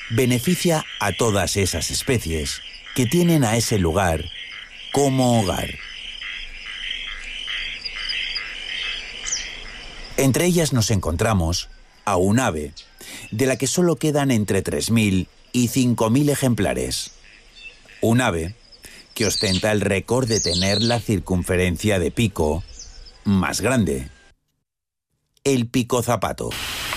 beneficia a todas esas especies que tienen a ese lugar como hogar. Entre ellas nos encontramos a un ave, de la que solo quedan entre 3.000 y 5.000 ejemplares. Un ave que ostenta el récord de tener la circunferencia de pico más grande. El picozapato.